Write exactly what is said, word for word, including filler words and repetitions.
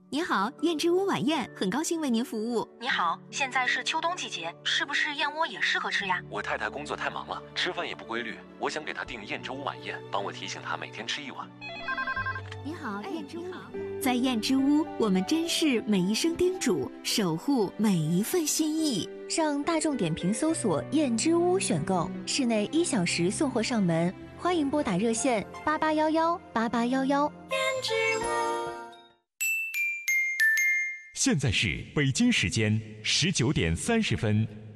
你好，燕之屋晚宴，很高兴为您服务。 你好，现在是秋冬季节，是不是燕窝也适合吃呀？ 我太太工作太忙了，吃饭也不规律，我想给她订燕之屋晚宴，帮我提醒她每天吃一碗。 你好，燕之屋。在燕之屋，我们珍视每一声叮嘱，守护每一份心意。 上大众点评搜索燕之屋选购，室内一小时送货上门，欢迎拨打热线八八幺幺八八幺幺。燕之屋。 现在是北京时间十九点三十分。